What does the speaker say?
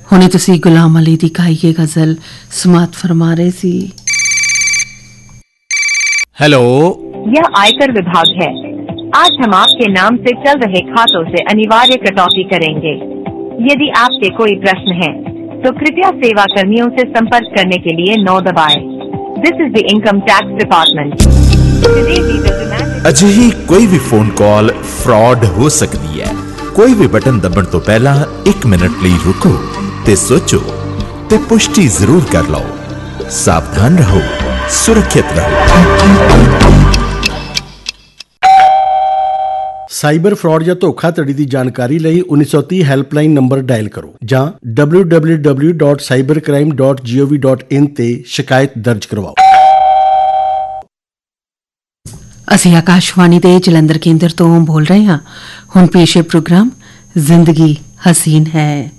ਹੁਣੇ ਤੁਸੀਂ ਗੁਲਾਮ ਅਲੀ ਦੀ ਗਾਈ ਇਹ ਗਜ਼ਲ समात फरमा रहे सी। हेलो, यह आयकर विभाग है। आज हम आपके नाम से चल रहे खातों से अनिवार्य कटौती करेंगे। यदि आपके कोई प्रश्न है तो कृपया सेवा कर्मियों से संपर्क करने के लिए 9 दबाएं। This is the income tax department. ਅਜਿਹੀ ਕੋਈ ਵੀ ਫੋਨ ਕਾਲ ਫਰਾਡ ਹੋ ਸਕਦੀ ਹੈ। ਕੋਈ ਵੀ ਬਟਨ ਦਬਣ ਤੋਂ ਪਹਿਲਾਂ 1 ਮਿੰਟ ਲਈ ਰੁਕੋ ਤੇ ਸੋਚੋ ਤੇ ਪੁਸ਼ਟੀ ਜ਼ਰੂਰ ਕਰ ਲਓ। ਸਾਵਧਾਨ ਰਹੋ, ਸੁਰੱਖਿਅਤ ਰਹੋ। ਸਾਈਬਰ ਫਰਾਡ ਜਾਂ ਧੋਖਾਧੜੀ ਦੀ ਜਾਣਕਾਰੀ ਲਈ 1930 ਹੈਲਪਲਾਈਨ ਨੰਬਰ ਡਾਇਲ ਕਰੋ ਜਾਂ www.cybercrime.gov.in ਤੇ ਸ਼ਿਕਾਇਤ ਦਰਜ ਕਰਵਾਓ। ਅਸੀਂ ਆਕਾਸ਼ਵਾਣੀ ਦੇ ਜਲੰਧਰ ਕੇਂਦਰ ਤੋਂ ਬੋਲ ਰਹੇ ਹਾਂ। ਹੁਣ ਪੇਸ਼ ਹੈ ਪ੍ਰੋਗਰਾਮ ਜ਼ਿੰਦਗੀ ਹਸੀਨ ਹੈ।